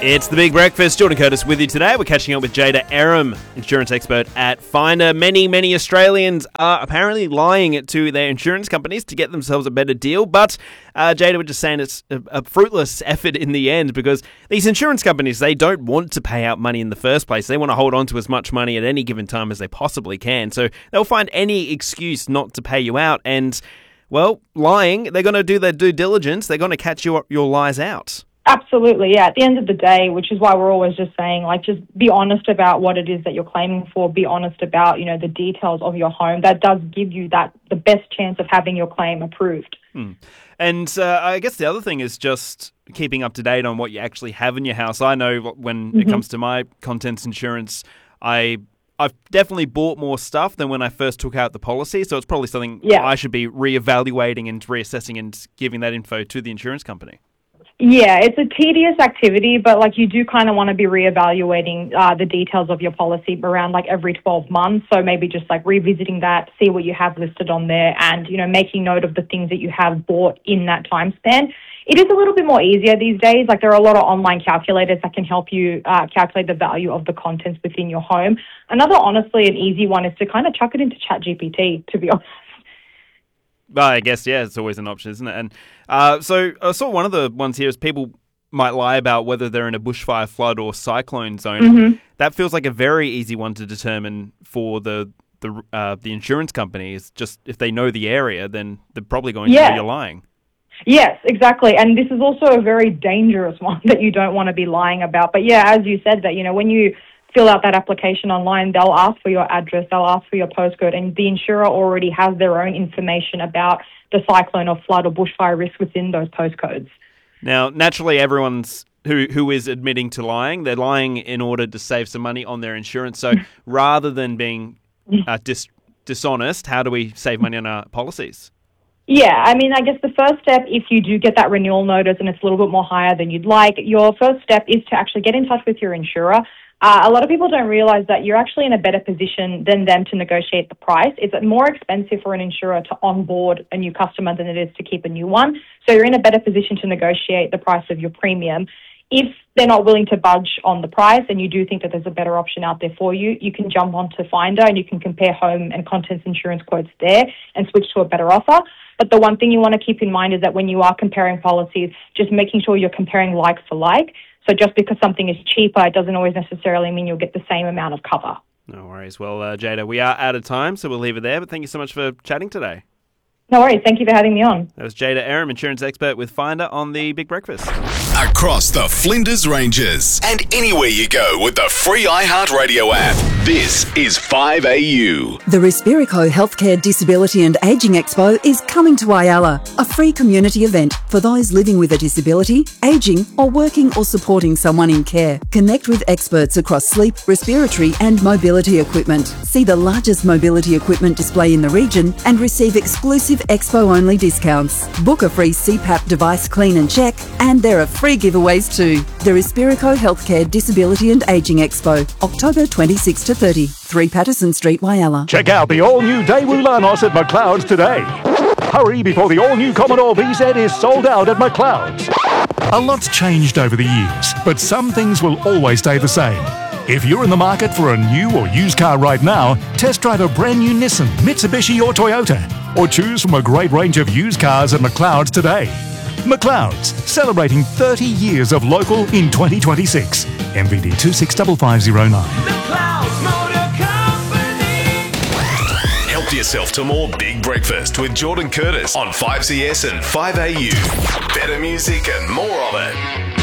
It's the Big Breakfast. Jordan Curtis with you today. We're catching up with Jada Aram, insurance expert at Finder. Many Australians are apparently lying to their insurance companies to get themselves a better deal, but Jada was just saying it's a fruitless effort in the end because these insurance companies, they don't want to pay out money in the first place. They want to hold on to as much money at any given time as they possibly can. So they'll find any excuse not to pay you out. And, well, lying, they're going to do their due diligence. They're going to catch your lies out. Absolutely, yeah. At the end of the day, which is why we're always just saying, just be honest about what it is that you're claiming for. Be honest about, the details of your home. That does give you the best chance of having your claim approved. And I guess the other thing is just keeping up to date on what you actually have in your house. I know when it comes to my contents insurance, I've definitely bought more stuff than when I first took out the policy. So it's probably something I should be reevaluating and reassessing and giving that info to the insurance company. Yeah, it's a tedious activity, but you do kind of want to be reevaluating the details of your policy around every 12 months. So maybe just revisiting that, see what you have listed on there and, making note of the things that you have bought in that time span. It is a little bit more easier these days. There are a lot of online calculators that can help you calculate the value of the contents within your home. Another, honestly, an easy one is to kind of chuck it into ChatGPT, to be honest. Well, I guess, it's always an option, isn't it? And so I saw one of the ones here is people might lie about whether they're in a bushfire, flood or cyclone zone. Mm-hmm. That feels like a very easy one to determine for the insurance companies. Just if they know the area, then they're probably going to know you're lying. Yes, exactly. And this is also a very dangerous one that you don't want to be lying about. But as you said that, when you fill out that application online, they'll ask for your address, they'll ask for your postcode, and the insurer already has their own information about the cyclone or flood or bushfire risk within those postcodes. Now, naturally, everyone's who is admitting to lying, they're lying in order to save some money on their insurance. So rather than being dishonest, how do we save money on our policies? Yeah, I guess the first step, if you do get that renewal notice and it's a little bit more higher than you'd like, your first step is to actually get in touch with your insurer. A lot of people don't realize that you're actually in a better position than them to negotiate the price. It's more expensive for an insurer to onboard a new customer than it is to keep a new one. So you're in a better position to negotiate the price of your premium. If they're not willing to budge on the price and you do think that there's a better option out there for you, you can jump onto Finder and you can compare home and contents insurance quotes there and switch to a better offer. But the one thing you want to keep in mind is that when you are comparing policies, just making sure you're comparing like for like. So just because something is cheaper, it doesn't always necessarily mean you'll get the same amount of cover. No worries. Well, Jada, we are out of time, so we'll leave it there. But thank you so much for chatting today. No worries. Thank you for having me on. That was Jada Aram, insurance expert with Finder on the Big Breakfast. Across the Flinders Ranges and anywhere you go with the free iHeartRadio app. This is 5AU. The Respirico Healthcare Disability and Ageing Expo is coming to Whyalla, a free community event for those living with a disability, ageing or working or supporting someone in care. Connect with experts across sleep, respiratory and mobility equipment. See the largest mobility equipment display in the region and receive exclusive expo-only discounts. Book a free CPAP device clean and check, and there are free giveaways too. The Respirico Healthcare Disability and Ageing Expo, October 26 to 30, 3 Patterson Street, Whyalla. Check out the all-new Daewoo Lanos at McLeod's today. Hurry before the all-new Commodore VZ is sold out at McLeod's. A lot's changed over the years, but some things will always stay the same. If you're in the market for a new or used car right now, test drive a brand new Nissan, Mitsubishi or Toyota, or choose from a great range of used cars at McLeod's today. McLeod's, celebrating 30 years of local in 2026. MVD 265509. McLeod's Motor Company. Help yourself to more Big Breakfast with Jordan Curtis on 5CS and 5AU. Better music and more of it.